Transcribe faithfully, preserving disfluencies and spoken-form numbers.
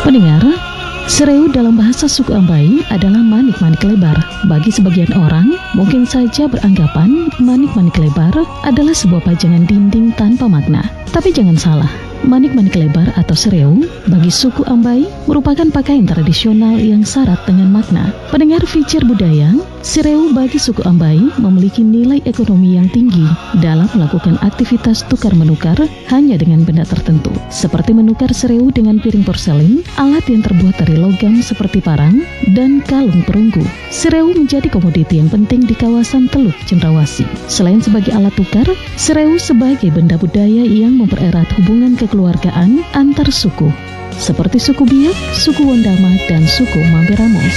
Pendengar, Sereu dalam bahasa suku Ambai adalah manik-manik lebar. Bagi sebagian orang, mungkin saja beranggapan manik-manik lebar adalah sebuah pajangan dinding tanpa makna. Tapi jangan salah, manik-manik lebar atau sereu bagi suku Ambai merupakan pakaian tradisional yang syarat dengan makna. Pendengar feature budaya, sereu bagi suku Ambai memiliki nilai ekonomi yang tinggi dalam melakukan aktivitas tukar-menukar hanya dengan benda tertentu, seperti menukar sereu dengan piring porselen, alat yang terbuat dari logam seperti parang, dan kalung perunggu. Sereu menjadi komoditi yang penting di kawasan Teluk Cendrawasih. Selain sebagai alat tukar, sereu sebagai benda budaya yang mempererat hubungan kekeluargaan antar suku, seperti suku Biak, suku Wondama, dan suku Mamberamo.